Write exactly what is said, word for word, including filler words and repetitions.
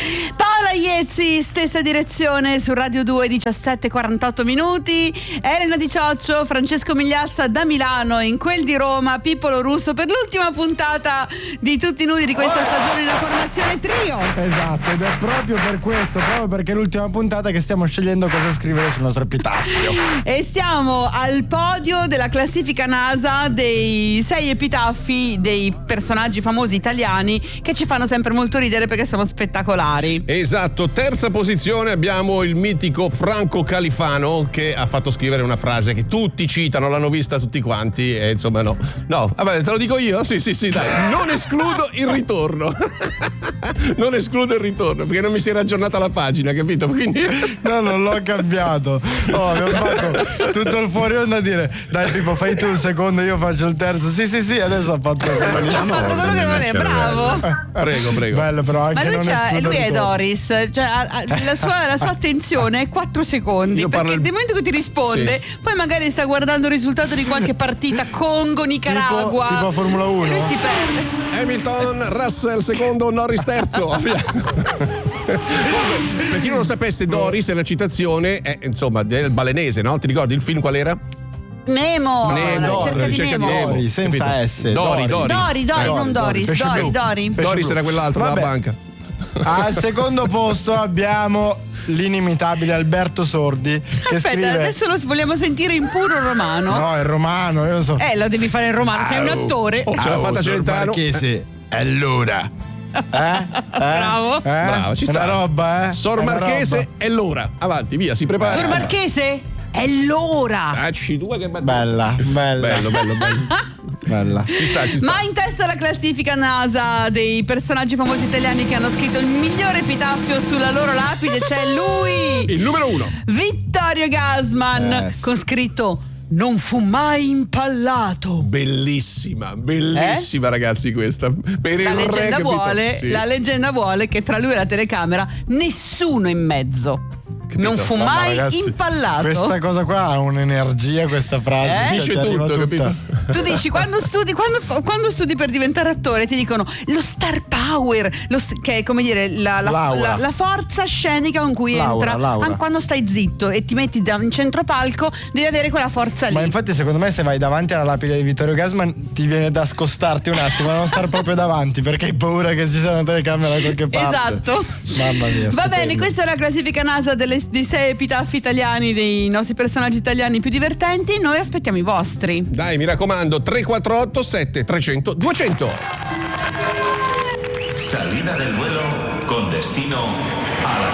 Paola Iezzi, stessa direzione su Radio due, diciassette e quarantotto minuti. Elena Di Cioccio, Francesco Migliazza da Milano, in quel di Roma, Pippolo Russo per l'ultima puntata di Tutti Nudi di questa stagione della formazione trio. Esatto, ed è proprio per questo, proprio perché è l'ultima puntata che stiamo scegliendo cosa scrivere sul nostro epitaffio. E siamo al podio della classifica NASA dei sei epitaffi dei personaggi famosi italiani che ci fanno sempre molto ridere perché sono spettacolari. Esatto, terza posizione abbiamo il mitico Franco Califano, che ha fatto scrivere una frase che tutti citano, l'hanno vista tutti quanti e insomma no. No, vabbè, te lo dico io? Sì, sì, sì, dai. Non escludo il ritorno. Non escludo il ritorno perché non mi si era aggiornata la pagina, capito? Quindi no, non l'ho cambiato. Oh, abbiamo fatto tutto il fuori onda a dire dai Pippo, fai tu il secondo, io faccio il terzo. Sì, sì, sì, adesso ha fatto quello ha fatto quello che vuole, bravo. Prego, prego. Bello, però anche ma lui, non c'ha, lui è tutto. Doris, cioè, la, sua, la sua attenzione è quattro secondi. Io perché nel momento che ti risponde, sì, poi magari sta guardando il risultato di qualche partita, Congo, Nicaragua, tipo, tipo Formula uno, e lui si perde. Hamilton, Russell secondo, Norris terzo. Per chi non lo sapesse, Doris è la citazione è, insomma, del balenese, no? Ti ricordi il film qual era? Nemo, Nemo, la ricerca di Nemo, Dori, senza capito? S. Dori, Dori, Dori, Dori, Dori, non Doris, Dori, Dori, blu. Dori. Doris era quell'altro della banca. Al secondo posto abbiamo l'inimitabile Alberto Sordi che Aspetta, scrive... adesso lo vogliamo sentire in puro romano. No, è romano, io non so. Eh, lo devi fare in romano, sei un attore. Oh, ce l'ha fatta Celentano. Marchese, allora. Eh? eh? Bravo. Eh? Bravo, ci sta. È una roba, eh? Sor Marchese è l'ora. Avanti, via, si prepara. Sor Marchese è l'ora. Dacci due che bella, bella. Bello, bello, bello. Bella. Ci sta, ci sta. Ma in testa alla classifica NASA dei personaggi famosi italiani che hanno scritto il migliore epitaffio sulla loro lapide c'è lui, il numero uno, Vittorio Gassman, yes, con scritto non fu mai impallato. Bellissima, bellissima, eh? Ragazzi, questa. Per la, il leggenda re, vuole, sì. la leggenda vuole che tra lui e la telecamera nessuno in mezzo. Capito? Non fu mai no, ragazzi, impallato. Questa cosa qua ha un'energia, questa frase. Eh? Dice tutto, capito? Tu dici, quando studi, quando, quando studi per diventare attore, ti dicono lo star power, lo, che è come dire la, la, la, la forza scenica con cui Laura, entra. Laura. Quando stai zitto e ti metti in centro palco, devi avere quella forza lì. Ma infatti, secondo me, se vai davanti alla lapide di Vittorio Gassman, ti viene da scostarti un attimo, a non star proprio davanti, perché hai paura che ci sia una telecamera da qualche parte. Esatto. Mamma mia. Va stupendo. bene, questa è la classifica NASA delle, dei sei epitaffi italiani, dei nostri personaggi italiani più divertenti. Noi aspettiamo i vostri. Dai, mi raccomando, tre quattro otto sette trecento duecento. Salida del vuelo con destino a la